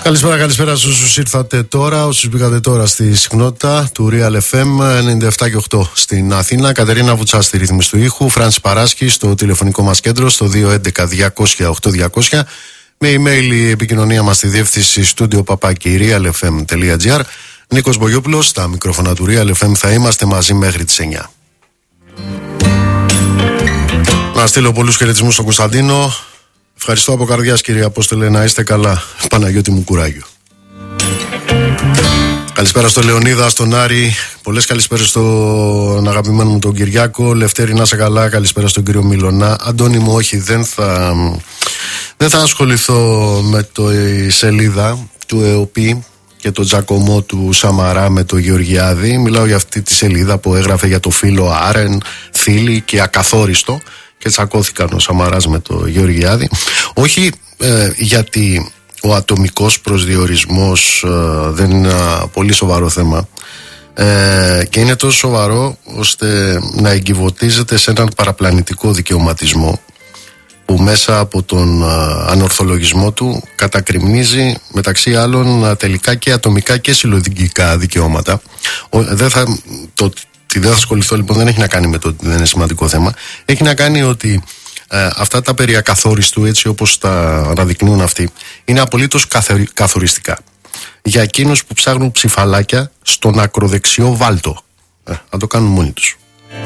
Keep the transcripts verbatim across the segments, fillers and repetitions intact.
Καλησπέρα, καλησπέρα σε όσους ήρθατε τώρα, όσους μπήκατε τώρα στη συχνότητα του Real εφ εμ ενενήντα επτά και οκτώ στην Αθήνα. Κατερίνα Βουτσά στη ρύθμιση του ήχου, Φράνση Παράσκη στο τηλεφωνικό μας κέντρο στο δύο έντεκα διακόσια οκτώ διακόσια. Με email η επικοινωνία μας στη διεύθυνση studio παπάκι realfm τελεία gr. Νίκος Μπογιόπουλος στα μικρόφωνα του Real εφ εμ, θα είμαστε μαζί μέχρι τις εννιά. Να στείλω πολλούς χαιρετισμούς στον Κωνσταντίνο. Ευχαριστώ από καρδιάς, κύριε Απόστολε, να είστε καλά. Παναγιώτη μου, κουράγιο. Καλησπέρα στο Λεωνίδα, στον Άρη. Πολλές καλησπέρες στον αγαπημένο μου τον Κυριάκο. Λευτέρη, να είσαι καλά. Καλησπέρα στον κύριο Μιλωνά. Αντώνη μου, όχι, δεν θα, δεν θα ασχοληθώ με το η σελίδα του ΕΟΠΗ και το τζακωμό του Σαμαρά με το Γεωργιάδη. Μιλάω για αυτή τη σελίδα που έγραφε για το φίλο Άρεν, Θήλη και ακαθόριστο. Και τσακώθηκαν ο Σαμαράς με το Γεωργιάδη. Όχι ε, γιατί ο ατομικός προσδιορισμός ε, δεν είναι ένα πολύ σοβαρό θέμα ε, και είναι τόσο σοβαρό ώστε να εγκυβωτίζεται σε έναν παραπλανητικό δικαιωματισμό που μέσα από τον ε, ανορθολογισμό του κατακριμνίζει μεταξύ άλλων τελικά και ατομικά και συλλογικά δικαιώματα. Ο, δεν θα, το, Τι δεν θα ασχοληθώ λοιπόν δεν έχει να κάνει με το ότι δεν είναι σημαντικό θέμα. Έχει να κάνει ότι ε, αυτά τα περί ακαθόριστου, έτσι όπως τα αναδεικνύουν αυτοί, είναι απολύτως καθοριστικά για εκείνους που ψάχνουν ψηφαλάκια στον ακροδεξιό βάλτο. Ε, να το κάνουν μόνοι τους.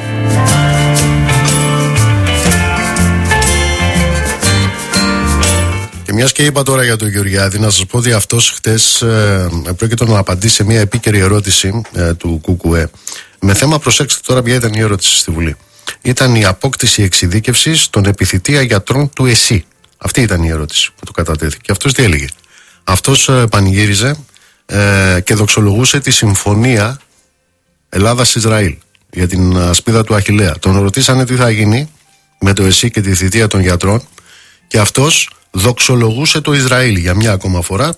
Και μιας και είπα τώρα για τον Γεωργιάδη, να σας πω ότι αυτός χτες ε, πρόκειται να απαντήσει σε μια επίκαιρη ερώτηση ε, του ΚΚΕ. Με θέμα, προσέξτε τώρα ποια ήταν η ερώτηση στη Βουλή. Ήταν η απόκτηση εξειδίκευσης των επιθυτεία γιατρών του ΕΣΥ. Αυτή ήταν η ερώτηση που του κατατέθηκε. Και αυτός τι έλεγε? Αυτός ε, πανηγύριζε ε, και δοξολογούσε τη συμφωνία Ελλάδας-Ισραήλ για την ασπίδα του Αχιλλέα. Τον ρωτήσανε τι θα γίνει με το ΕΣΥ και τη θητεία των γιατρών και αυτός δοξολογούσε το Ισραήλ για μια ακόμα φορά.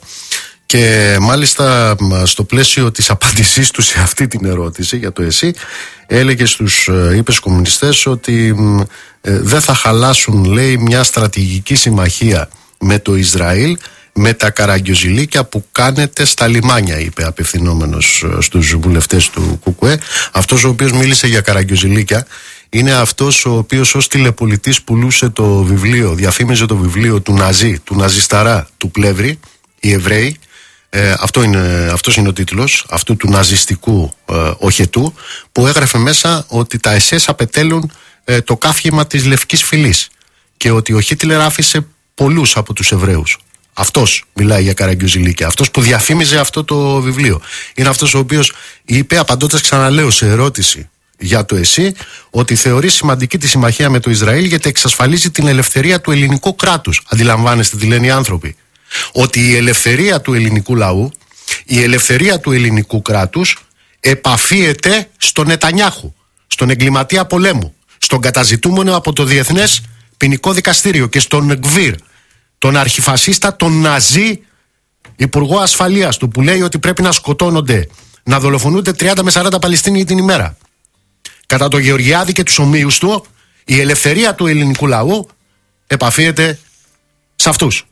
Και μάλιστα στο πλαίσιο της απάντησής του σε αυτή την ερώτηση για το ΕΣΥ έλεγε στους, είπε στους κομμουνιστές ότι ε, δεν θα χαλάσουν, λέει, μια στρατηγική συμμαχία με το Ισραήλ με τα καραγκιόζηλίκια που κάνετε στα λιμάνια, είπε απευθυνόμενος στους βουλευτές του ΚΚΕ. Αυτός ο οποίος μίλησε για καραγκιόζηλίκια είναι αυτός ο οποίος ως τηλεπολιτής πουλούσε το βιβλίο, διαφήμιζε το βιβλίο του Ναζί, του Ναζισταρά, του Πλεύρη, οι Εβραίοι. Ε, αυτό είναι, αυτός είναι ο τίτλος αυτού του ναζιστικού ε, οχετού, που έγραφε μέσα ότι τα ες ες απετέλουν ε, το κάφημα της Λευκής Φυλής και ότι ο Χίτλερ άφησε πολλούς από τους Εβραίους. Αυτός μιλάει για καραγκιόζηλίκια. Αυτός που διαφήμιζε αυτό το βιβλίο είναι αυτός ο οποίος είπε, απαντώντας, ξαναλέω, σε ερώτηση για το ΕΣΥ, ότι θεωρεί σημαντική τη συμμαχία με το Ισραήλ γιατί εξασφαλίζει την ελευθερία του ελληνικού κράτους. Αντιλαμβάνεστε τι λένε οι άνθρωποι? Ότι η ελευθερία του ελληνικού λαού, η ελευθερία του ελληνικού κράτους επαφίεται στον Νετανιάχου, στον εγκληματία πολέμου, στον καταζητούμενο από το Διεθνές Ποινικό Δικαστήριο και στον Γκβίρ, τον αρχιφασίστα, τον Ναζί Υπουργό Ασφαλείας του, που λέει ότι πρέπει να σκοτώνονται, να δολοφονούνται τριάντα με σαράντα Παλαιστίνοι την ημέρα. Κατά το Γεωργιάδη και τους ομοίους του, η ελευθερία του ελληνικού λαού επαφίεται σε αυτούς.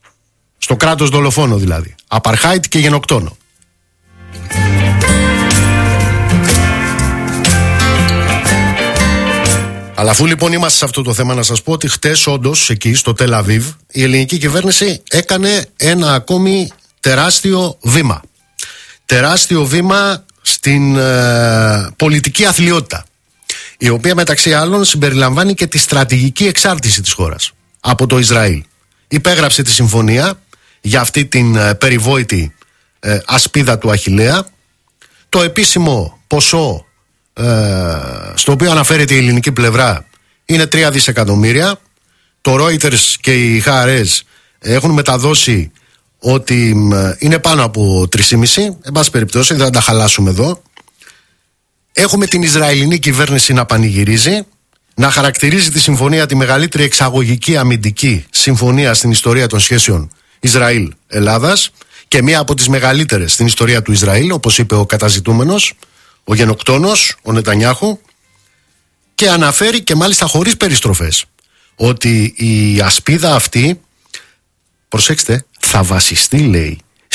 Στο κράτος δολοφόνο δηλαδή. Απαρχάιτ και γενοκτόνο. Αλλά αφού λοιπόν είμαστε σε αυτό το θέμα, να σας πω ότι χτες όντως εκεί στο Τελ Αβίβ η ελληνική κυβέρνηση έκανε ένα ακόμη τεράστιο βήμα. Τεράστιο βήμα στην ε, πολιτική αθλιότητα, η οποία μεταξύ άλλων συμπεριλαμβάνει και τη στρατηγική εξάρτηση της χώρας από το Ισραήλ. Υπέγραψε τη συμφωνία για αυτή την ε, περιβόητη ε, ασπίδα του Αχιλλέα. Το επίσημο ποσό ε, στο οποίο αναφέρεται η ελληνική πλευρά είναι τρία δισεκατομμύρια. Το Reuters και οι έιτς αρ ες έχουν μεταδώσει ότι ε, είναι πάνω από τρία κόμμα πέντε. Εν πάση περιπτώσει, δεν θα τα χαλάσουμε εδώ. Έχουμε την Ισραηλινή κυβέρνηση να πανηγυρίζει, να χαρακτηρίζει τη συμφωνία τη μεγαλύτερη εξαγωγική αμυντική συμφωνία στην ιστορία των σχέσεων Ισραήλ-Ελλάδας και μία από τις μεγαλύτερες στην ιστορία του Ισραήλ, όπως είπε ο καταζητούμενος, ο γενοκτόνος, ο Νετανιάχου, και αναφέρει, και μάλιστα χωρίς περιστροφές, ότι η ασπίδα αυτή, προσέξτε, θα βασιστεί, λέει,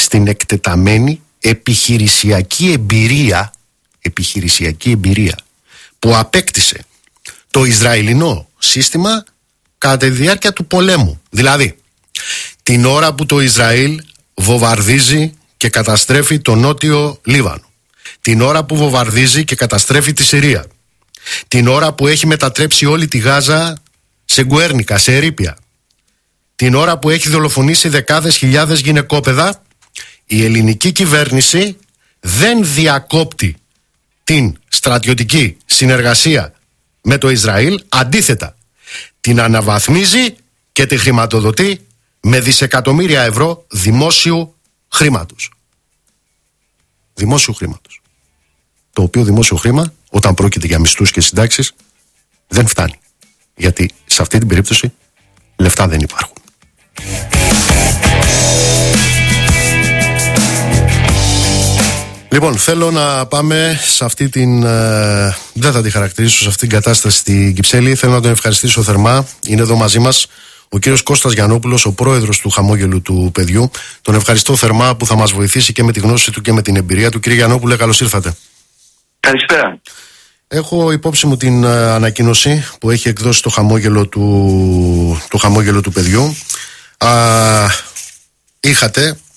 στην εκτεταμένη επιχειρησιακή εμπειρία, επιχειρησιακή εμπειρία που απέκτησε το Ισραηλινό σύστημα κατά τη διάρκεια του πολέμου. Δηλαδή, την ώρα που το Ισραήλ βομβαρδίζει και καταστρέφει το νότιο Λίβανο, την ώρα που βομβαρδίζει και καταστρέφει τη Συρία, την ώρα που έχει μετατρέψει όλη τη Γάζα σε γκουέρνικα, σε ερείπια, την ώρα που έχει δολοφονήσει δεκάδες χιλιάδες γυναικόπαιδα, η ελληνική κυβέρνηση δεν διακόπτει την στρατιωτική συνεργασία με το Ισραήλ, αντίθετα την αναβαθμίζει και τη χρηματοδοτεί με δισεκατομμύρια ευρώ δημόσιου χρήματος. Δημόσιου χρήματος. Το οποίο δημόσιο χρήμα, όταν πρόκειται για μισθούς και συντάξεις, δεν φτάνει. Γιατί σε αυτή την περίπτωση λεφτά δεν υπάρχουν. Λοιπόν, θέλω να πάμε σε αυτή την, ε, δεν θα τη χαρακτηρίσω, σε αυτή την κατάσταση στην Κυψέλη. Θέλω να τον ευχαριστήσω θερμά. Είναι εδώ μαζί μας ο κύριος Κώστας Γιαννόπουλος, ο πρόεδρος του Χαμόγελου του Παιδιού. Τον ευχαριστώ θερμά που θα μας βοηθήσει και με τη γνώση του και με την εμπειρία του. Κύριε Γιαννόπουλε, καλώς ήρθατε. Καλησπέρα. Έχω υπόψη μου την ε, ανακοίνωση που έχει εκδώσει το Χαμόγελο του, το Χαμόγελο του Παιδιού. Α, είχατε